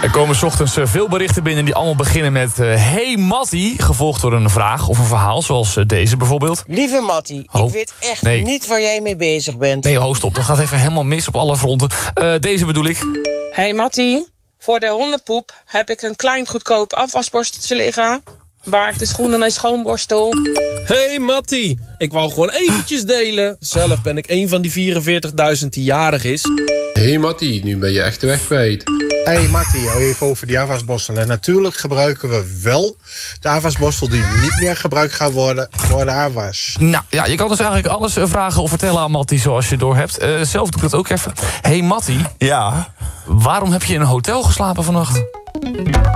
Er komen 's ochtends veel berichten binnen die allemaal beginnen met... hey Mattie, gevolgd door een vraag of een verhaal, zoals deze bijvoorbeeld. Lieve Mattie, ik weet echt niet waar jij mee bezig bent. Nee, ho, stop. Dat gaat even helemaal mis op alle fronten. Deze bedoel ik. Hey Mattie, voor de hondenpoep heb ik een klein goedkoop afwasborsteltje liggen... waar ik de schoenen mee schoonborstel. Hey Mattie, ik wou gewoon eventjes delen. Zelf ben ik een van die 44.000 die jarig is. Hey Mattie, nu ben je echt de weg kwijt. Hey Mattie, even over die afwasborstel. En natuurlijk gebruiken we wel de afwasborstel die niet meer gebruikt gaat worden voor de afwas. Nou ja, je kan dus eigenlijk alles vragen of vertellen aan Mattie zoals je door hebt. Zelf doe ik dat ook even. Hey Mattie. Ja? Waarom heb je in een hotel geslapen vannacht?